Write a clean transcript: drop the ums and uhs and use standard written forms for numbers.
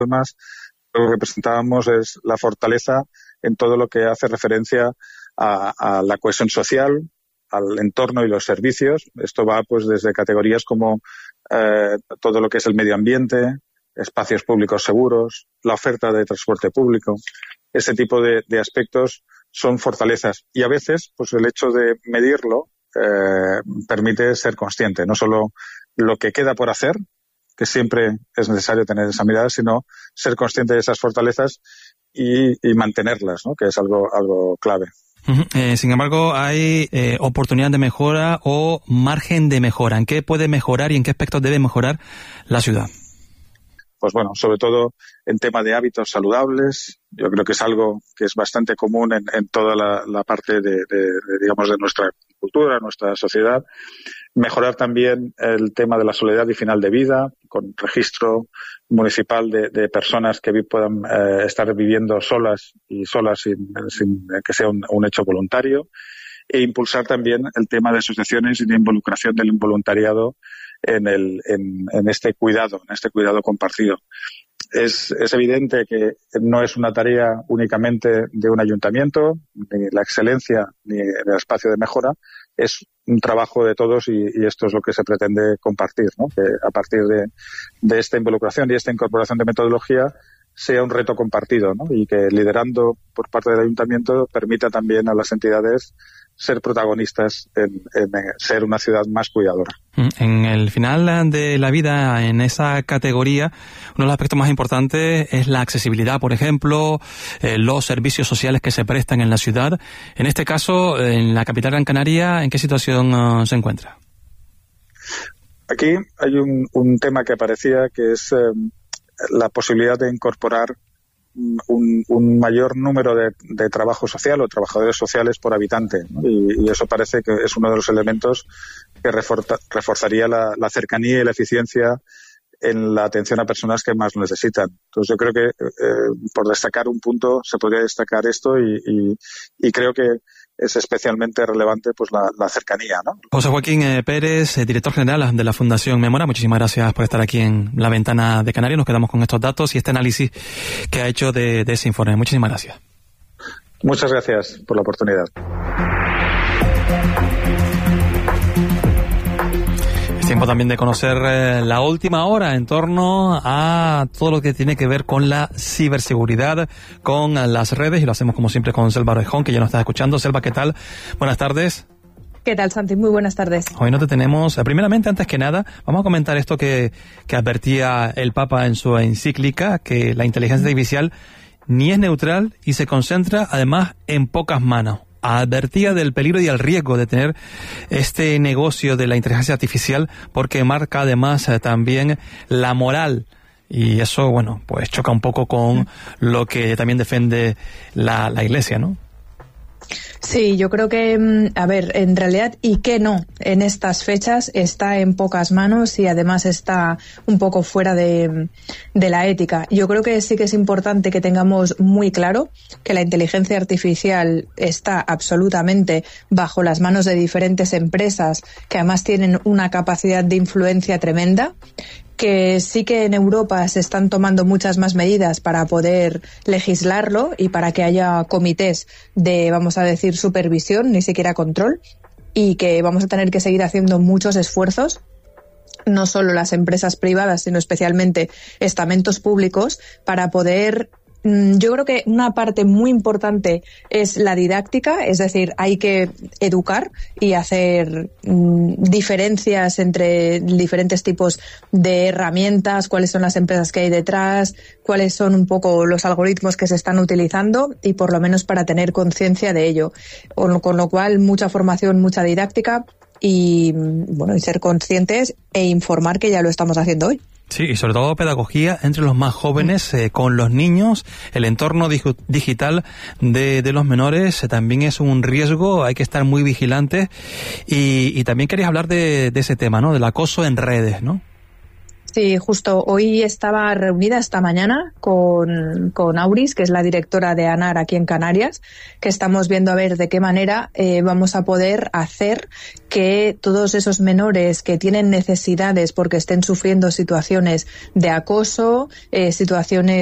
Además, lo que presentábamos es la fortaleza en todo lo que hace referencia a la cohesión social, al entorno y los servicios. Esto va pues desde categorías como todo lo que es el medio ambiente, espacios públicos seguros, la oferta de transporte público. Ese tipo de aspectos son fortalezas y a veces pues el hecho de medirlo permite ser consciente, no solo lo que queda por hacer, que siempre es necesario tener esa mirada, sino ser consciente de esas fortalezas y mantenerlas, ¿no? Que es algo clave. Sin embargo, hay oportunidad de mejora o margen de mejora. ¿En qué puede mejorar y en qué aspectos debe mejorar la ciudad? Pues bueno, sobre todo en tema de hábitos saludables, yo creo que es algo que es bastante común en toda la parte digamos, de nuestra cultura, nuestra sociedad. Mejorar también el tema de la soledad y final de vida, con registro municipal de personas que puedan estar viviendo solas sin que sea un hecho voluntario. E impulsar también el tema de asociaciones y de involucración del voluntariado en este cuidado compartido. Es evidente que no es una tarea únicamente de un ayuntamiento, ni la excelencia ni el espacio de mejora, es un trabajo de todos y esto es lo que se pretende compartir, ¿no? Que a partir de esta involucración y esta incorporación de metodología sea un reto compartido, ¿no? Y que liderando por parte del ayuntamiento permita también a las entidades ser protagonistas en ser una ciudad más cuidadora. En el final de la vida, en esa categoría, uno de los aspectos más importantes es la accesibilidad, por ejemplo, los servicios sociales que se prestan en la ciudad. En este caso, en la capital Gran Canaria, ¿en qué situación se encuentra? Aquí hay un tema que aparecía que es la posibilidad de incorporar un mayor número de trabajo social o trabajadores sociales por habitante, ¿no? Y eso parece que es uno de los elementos que reforzaría la cercanía y la eficiencia en la atención a personas que más lo necesitan. Entonces yo creo que por destacar un punto se podría destacar esto y creo que es especialmente relevante pues la cercanía, ¿no? José Joaquín Pérez, director general de la Fundación Memora, muchísimas gracias por estar aquí en La Ventana de Canarias. Nos quedamos con estos datos y este análisis que ha hecho de ese informe. Muchísimas gracias. Muchas gracias por la oportunidad. Tiempo también de conocer la última hora en torno a todo lo que tiene que ver con la ciberseguridad, con las redes, y lo hacemos como siempre con Selva Orejón, que ya nos está escuchando. Selva, ¿qué tal? Buenas tardes. ¿Qué tal, Santi? Muy buenas tardes. Hoy no te tenemos. Primeramente, antes que nada, vamos a comentar esto que advertía el Papa en su encíclica, que la inteligencia artificial ni es neutral y se concentra además en pocas manos. Advertía del peligro y el riesgo de tener este negocio de la inteligencia artificial porque marca además también la moral y eso, bueno, pues choca un poco con lo que también defiende la Iglesia, ¿no? Sí, yo creo que, a ver, en realidad, ¿y qué no? En estas fechas está en pocas manos y además está un poco fuera de la ética. Yo creo que sí que es importante que tengamos muy claro que la inteligencia artificial está absolutamente bajo las manos de diferentes empresas que además tienen una capacidad de influencia tremenda, que sí que en Europa se están tomando muchas más medidas para poder legislarlo y para que haya comités de, vamos a decir, supervisión, ni siquiera control, y que vamos a tener que seguir haciendo muchos esfuerzos, no solo las empresas privadas, sino especialmente estamentos públicos, para poder... Yo creo que una parte muy importante es la didáctica, es decir, hay que educar y hacer diferencias entre diferentes tipos de herramientas, cuáles son las empresas que hay detrás, cuáles son un poco los algoritmos que se están utilizando y por lo menos para tener conciencia de ello. Con lo cual, mucha formación, mucha didáctica y, bueno, y ser conscientes e informar, que ya lo estamos haciendo hoy. Sí, y sobre todo pedagogía entre los más jóvenes, con los niños. El entorno digital de los menores también es un riesgo, hay que estar muy vigilantes. Y también querías hablar de ese tema, ¿no? Del acoso en redes, ¿no? Sí, justo hoy estaba reunida esta mañana con Auris, que es la directora de ANAR aquí en Canarias, que estamos viendo a ver de qué manera vamos a poder hacer que todos esos menores que tienen necesidades porque estén sufriendo situaciones de acoso, situaciones